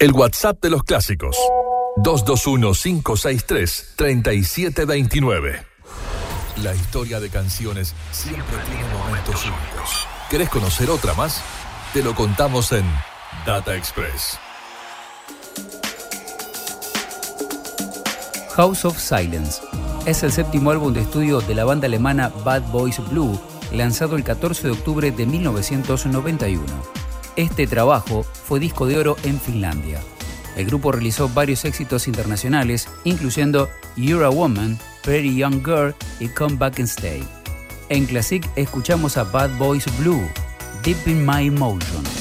El WhatsApp de los clásicos. 221-563-3729. La historia de canciones siempre tiene momentos únicos. ¿Querés conocer otra más? Te lo contamos en Data Express. House of Silence es el séptimo álbum de estudio de la banda alemana Bad Boys Blue, lanzado el 14 de octubre de 1991. Este trabajo fue disco de oro en Finlandia. El grupo realizó varios éxitos internacionales, incluyendo You're a Woman, Pretty Young Girl y Come Back and Stay. En Classic escuchamos a Bad Boys Blue, Deep in My Emotion.